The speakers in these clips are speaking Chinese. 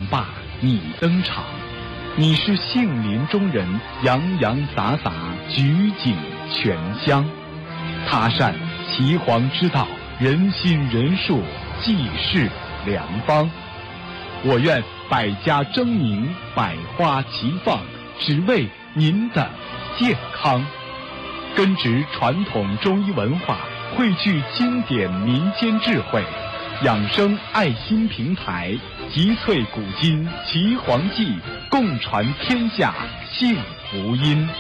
罢你登场，你是杏林中人，洋洋洒洒，举景全香。他善岐黄之道，人心仁术，济世良方。我愿百家争鸣，百花齐放，只为您的健康。根植传统中医文化，汇聚经典民间智慧，养生爱心平台，集萃古今岐黄记，共传天下幸福音。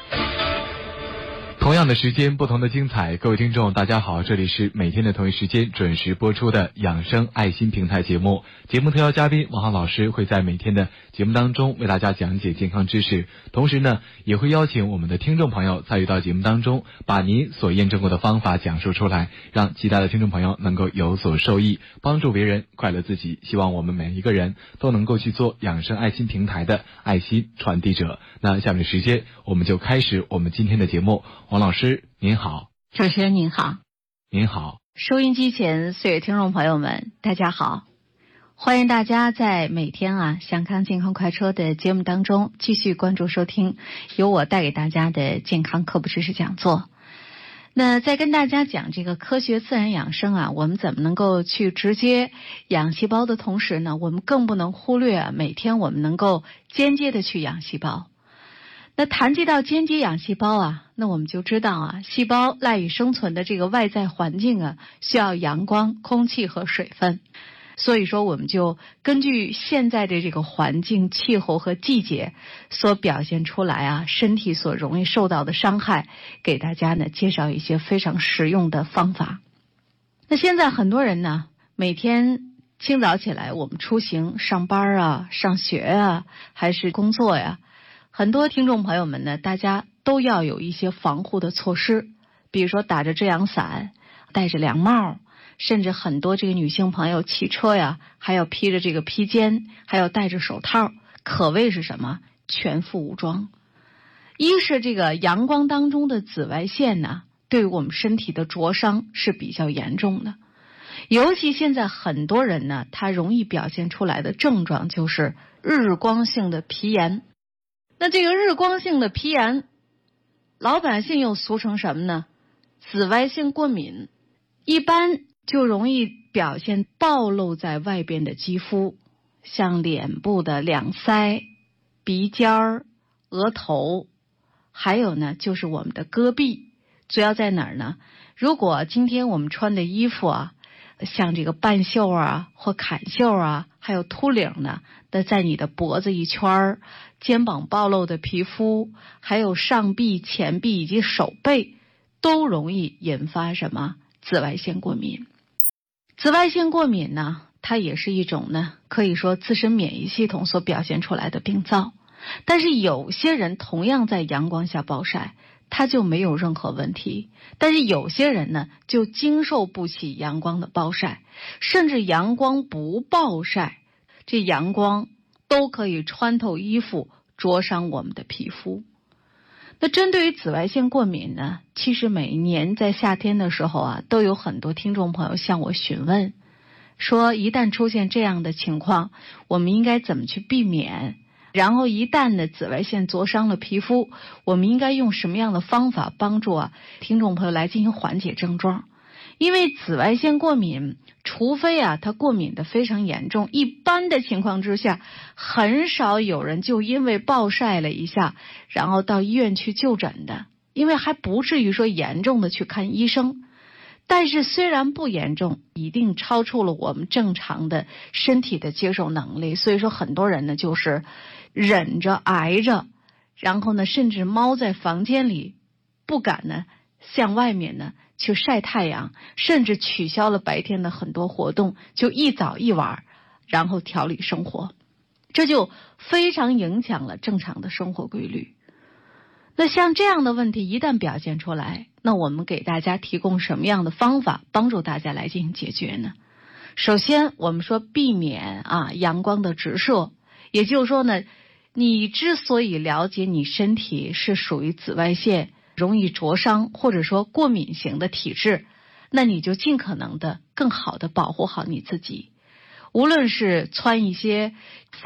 同样的时间，不同的精彩。各位听众大家好，这里是每天的同一时间准时播出的养生爱心平台节目。节目特邀嘉宾王浩老师会在每天的节目当中为大家讲解健康知识，同时呢也会邀请我们的听众朋友参与到节目当中，把您所验证过的方法讲述出来，让其他的听众朋友能够有所受益，帮助别人，快乐自己。希望我们每一个人都能够去做养生爱心平台的爱心传递者。那下面的时间我们就开始我们今天的节目。王老师您好。 主持人您好。 您好。 收音机前所有听众朋友们大家好，欢迎大家在每天祥康健康快车的节目当中继续关注收听由我带给大家的健康科普知识讲座。那在跟大家讲这个科学自然养生我们怎么能够去直接养细胞的同时呢，我们更不能忽略每天我们能够间接的去养细胞。那谈及到间接养细胞那我们就知道细胞赖以生存的这个外在环境需要阳光、空气和水分。所以说我们就根据现在的这个环境、气候和季节所表现出来身体所容易受到的伤害，给大家呢介绍一些非常实用的方法。那现在很多人呢，每天清早起来我们出行上班上学还是工作很多听众朋友们呢，大家都要有一些防护的措施，比如说打着遮阳伞，戴着凉帽，甚至很多这个女性朋友骑车还要披着这个披肩，还要戴着手套，可谓是什么全副武装。一是这个阳光当中的紫外线呢，对于我们身体的灼伤是比较严重的，尤其现在很多人呢，他容易表现出来的症状就是日光性的皮炎。那这个日光性的皮炎，老百姓又俗称什么呢？紫外线过敏。一般就容易表现暴露在外边的肌肤，像脸部的两腮、鼻尖儿、额头，还有呢就是我们的胳臂。主要在哪儿呢？如果今天我们穿的衣服像这个半袖或坎袖还有秃领呢，那在你的脖子一圈，肩膀暴露的皮肤，还有上臂、前臂以及手背，都容易引发什么？紫外线过敏。紫外线过敏呢，它也是一种呢，可以说自身免疫系统所表现出来的病灶。但是有些人同样在阳光下暴晒，他就没有任何问题，但是有些人呢就经受不起阳光的暴晒，甚至阳光不暴晒，这阳光都可以穿透衣服，灼伤我们的皮肤。那针对于紫外线过敏呢，其实每一年在夏天的时候都有很多听众朋友向我询问，说一旦出现这样的情况，我们应该怎么去避免？然后一旦呢紫外线灼伤了皮肤，我们应该用什么样的方法帮助听众朋友来进行缓解症状？因为紫外线过敏，除非它过敏的非常严重，一般的情况之下，很少有人就因为暴晒了一下，然后到医院去就诊的，因为还不至于说严重的去看医生。但是虽然不严重，一定超出了我们正常的身体的接受能力，所以说很多人呢就是忍着挨着，然后呢甚至猫在房间里，不敢呢向外面呢去晒太阳，甚至取消了白天的很多活动，就一早一晚然后调理生活，这就非常影响了正常的生活规律。那像这样的问题一旦表现出来，那我们给大家提供什么样的方法帮助大家来进行解决呢？首先我们说避免阳光的直射，也就是说呢，你之所以了解你身体是属于紫外线容易灼伤或者说过敏型的体质，那你就尽可能的更好的保护好你自己，无论是穿一些